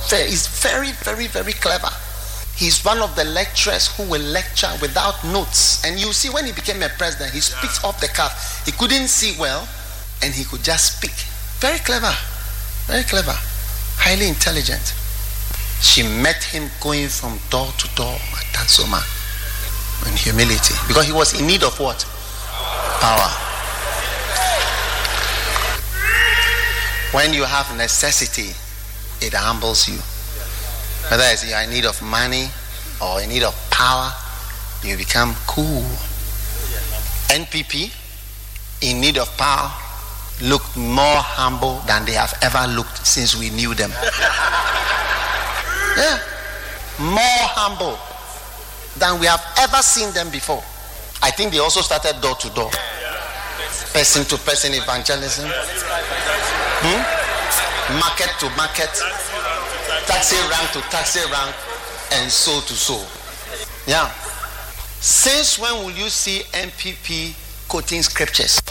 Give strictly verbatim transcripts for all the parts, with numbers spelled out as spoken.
He's very, very, very clever. He's one of the lecturers who will lecture without notes. And you see, when he became a president, he speaks off the cuff. He couldn't see well, and he could just speak. Very clever. Very clever. Highly intelligent. She met him going from door to door at Tansoma in humility. Because he was in need of what? Power. When you have necessity, it humbles you. Whether it's you're in need of money or in need of power, you become cool. N P P, in need of power, look more humble than they have ever looked since we knew them. Yeah. More humble than we have ever seen them before. I think they also started door to door. Person to person evangelism. Hmm? Market to market. Taxi rank to taxi rank. And so to so. Yeah. Since when will you see N P P quoting scriptures?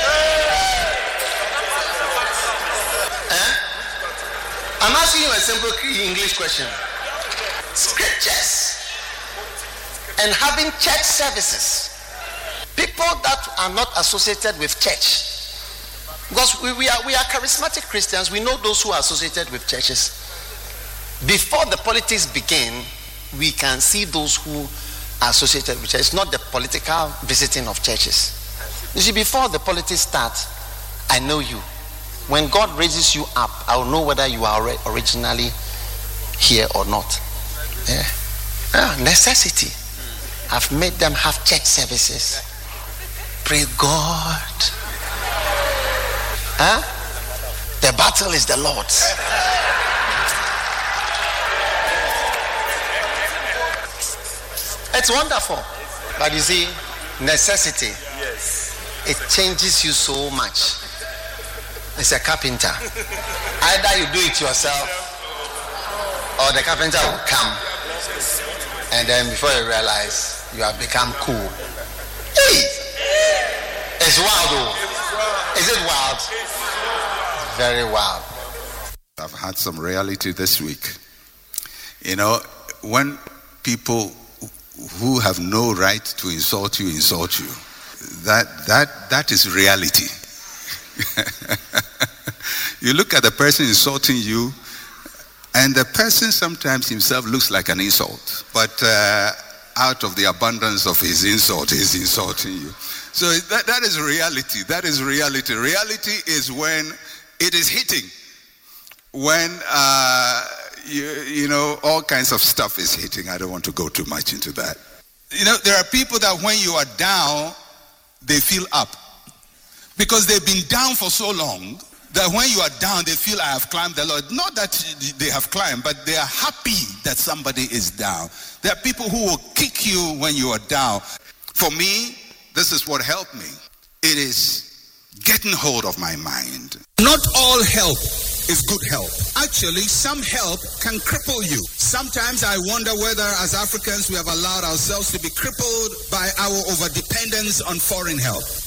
I'm asking you a simple English question. Scriptures and having church services. People that are not associated with church. Because we, we are we are charismatic Christians. We know those who are associated with churches. Before the politics begin, we can see those who are associated with churches. It's not the political visiting of churches. You see, before the politics start, I know you. When God raises you up, I will know whether you are originally here or not. Yeah. Yeah, necessity. I've made them have church services. Pray God. Huh? The battle is the Lord's. It's wonderful. But you see, necessity, it changes you so much. It's a carpenter. Either you do it yourself or the carpenter will come, and then before you realize, you have become cool. Hey! It's wild though. Is it wild? It's very wild. I've had some reality this week. You know, when people who have no right to insult you insult you, that that that is reality. You look at the person insulting you, and the person sometimes himself looks like an insult, but uh, out of the abundance of his insult, he's insulting you. So that, that is reality. That is reality. Reality is when it is hitting, when uh, you, you know, all kinds of stuff is hitting. I don't want to go too much into that. You know, there are people that when you are down, they feel up. Because they've been down for so long that when you are down, they feel I have climbed the Lord. Not that they have climbed, but they are happy that somebody is down. There are people who will kick you when you are down. For me, this is what helped me. It is getting hold of my mind. Not all help is good help. Actually, some help can cripple you. Sometimes I wonder whether as Africans we have allowed ourselves to be crippled by our overdependence on foreign help.